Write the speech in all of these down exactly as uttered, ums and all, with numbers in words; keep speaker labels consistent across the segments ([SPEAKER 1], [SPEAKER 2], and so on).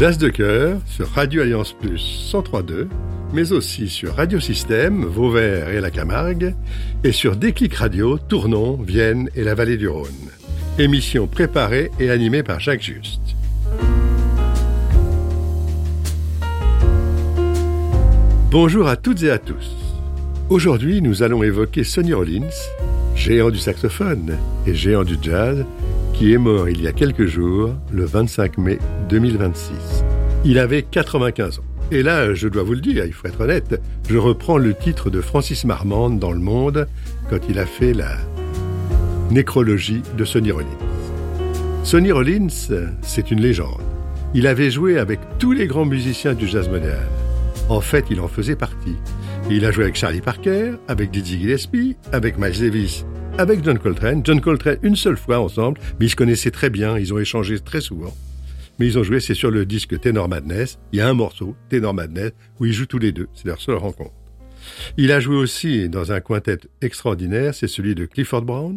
[SPEAKER 1] Jazz de cœur sur Radio Alliance Plus cent trois point deux, mais aussi sur Radio Système, Vauvert et la Camargue, et sur Déclic Radio, Tournon, Vienne et la Vallée du Rhône. Émission préparée et animée par Jacques Juste. Bonjour à toutes et à tous. Aujourd'hui, nous allons évoquer Sonny Rollins, géant du saxophone et géant du jazz, qui est mort il y a quelques jours, le vingt-cinq mai deux mille vingt-six. Il avait quatre-vingt-quinze ans. Et là, je dois vous le dire, il faut être honnête, je reprends le titre de Francis Marmande dans Le Monde quand il a fait la nécrologie de Sonny Rollins. Sonny Rollins, c'est une légende. Il avait joué avec tous les grands musiciens du jazz moderne. En fait, il en faisait partie. Il a joué avec Charlie Parker, avec Dizzy Gillespie, avec Miles Davis, avec John Coltrane. John Coltrane une seule fois ensemble, mais ils se connaissaient très bien, ils ont échangé très souvent. Mais ils ont joué, c'est sur le disque Tenor Madness. Il y a un morceau, Tenor Madness, où ils jouent tous les deux. C'est leur seule rencontre. Il a joué aussi dans un quintet extraordinaire, c'est celui de Clifford Brown,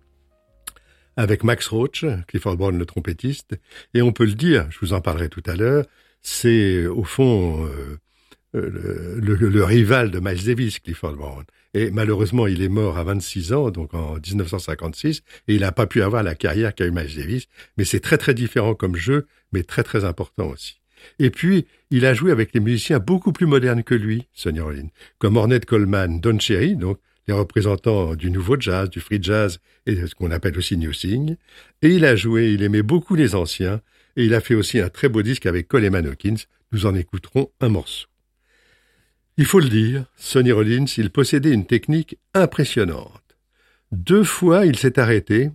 [SPEAKER 1] avec Max Roach, Clifford Brown le trompettiste. Et on peut le dire, je vous en parlerai tout à l'heure, c'est au fond euh, le, le, le rival de Miles Davis, Clifford Brown. Et malheureusement, il est mort à vingt-six ans, donc en dix-neuf cent cinquante-six, et il n'a pas pu avoir la carrière qu'a eu Miles Davis. Mais c'est très très différent comme jeu, mais très très important aussi. Et puis, il a joué avec des musiciens beaucoup plus modernes que lui, Sonny Rollins, comme Ornette Coleman, Don Cherry, donc les représentants du nouveau jazz, du free jazz, et ce qu'on appelle aussi New Thing. Et il a joué, il aimait beaucoup les anciens, et il a fait aussi un très beau disque avec Coleman Hawkins. Nous en écouterons un morceau. Il faut le dire, Sonny Rollins, il possédait une technique impressionnante. Deux fois, il s'est arrêté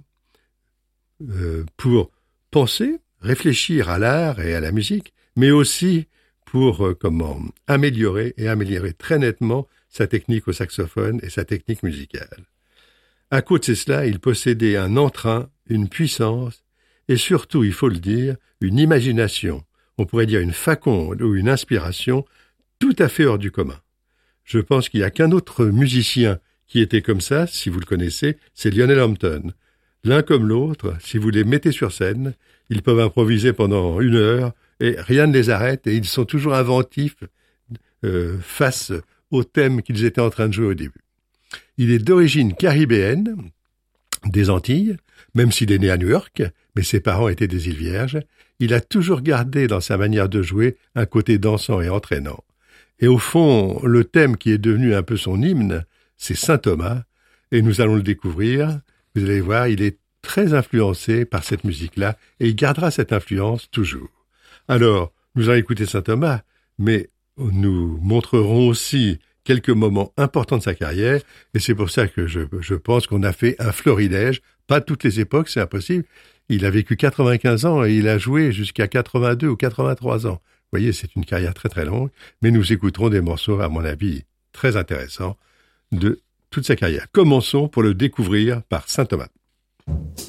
[SPEAKER 1] euh, pour penser, réfléchir à l'art et à la musique, mais aussi pour euh, comment améliorer et améliorer très nettement sa technique au saxophone et sa technique musicale. À côté de cela, il possédait un entrain, une puissance et surtout, il faut le dire, une imagination, on pourrait dire une faconde ou une inspiration tout à fait hors du commun. Je pense qu'il n'y a qu'un autre musicien qui était comme ça, si vous le connaissez, c'est Lionel Hampton. L'un comme l'autre, si vous les mettez sur scène, ils peuvent improviser pendant une heure et rien ne les arrête et ils sont toujours inventifs euh, face au thème qu'ils étaient en train de jouer au début. Il est d'origine caribéenne, des Antilles, même s'il est né à New York, mais ses parents étaient des îles Vierges. Il a toujours gardé dans sa manière de jouer un côté dansant et entraînant. Et au fond, le thème qui est devenu un peu son hymne, c'est Saint Thomas, et nous allons le découvrir. Vous allez voir, il est très influencé par cette musique-là, et il gardera cette influence toujours. Alors, nous allons écouter Saint Thomas, mais nous montrerons aussi quelques moments importants de sa carrière, et c'est pour ça que je, je pense qu'on a fait un florilège, pas toutes les époques, c'est impossible. Il a vécu quatre-vingt-quinze ans et il a joué jusqu'à quatre-vingt-deux ou quatre-vingt-trois ans. Vous voyez, c'est une carrière très très longue, mais nous écouterons des morceaux, à mon avis, très intéressants de toute sa carrière. Commençons pour le découvrir par Saint Thomas.